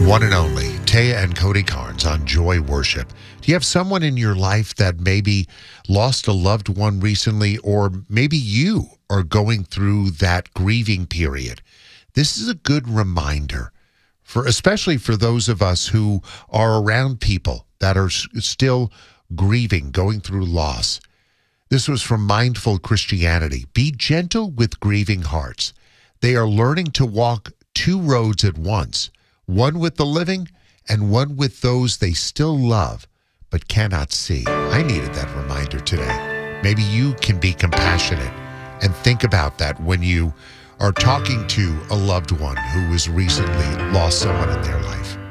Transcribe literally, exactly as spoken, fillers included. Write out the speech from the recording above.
One and only, Taya and Cody Carnes on Joy Worship. Do you have someone in your life that maybe lost a loved one recently, or maybe you are going through that grieving period? This is a good reminder, for especially for those of us who are around people that are s- still grieving, going through loss. This was from Mindful Christianity. Be gentle with grieving hearts. They are learning to walk two roads at once, one with the living and one with those they still love but cannot see. I needed that reminder today. Maybe you can be compassionate and think about that when you are talking to a loved one who has recently lost someone in their life.